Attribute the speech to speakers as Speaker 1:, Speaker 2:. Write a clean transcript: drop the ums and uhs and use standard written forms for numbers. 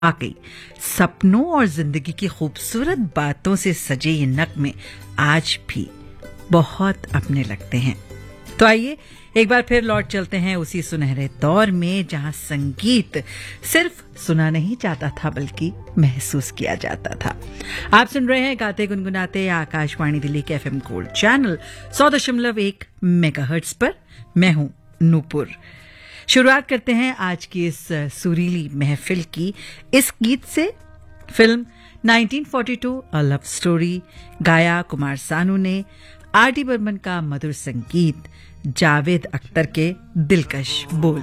Speaker 1: वाकई सपनों और जिंदगी की खूबसूरत बातों से सजे ये नगमे आज भी बहुत अपने लगते हैं। तो आइए एक बार फिर लौट चलते हैं उसी सुनहरे दौर में जहां संगीत सिर्फ सुना नहीं जाता था बल्कि महसूस किया जाता था। आप सुन रहे हैं गाते गुनगुनाते आकाशवाणी दिल्ली के एफएम गोल्ड चैनल 100.1 मेगाहर्ट्ज पर। मैं हूं नूपुर। शुरुआत करते हैं आज की इस सुरीली महफिल की इस गीत से। फिल्म 1942 अ लव स्टोरी, गाया कुमार सानू ने, आर डी बर्मन का मधुर संगीत, जावेद अख्तर के दिलकश बोल।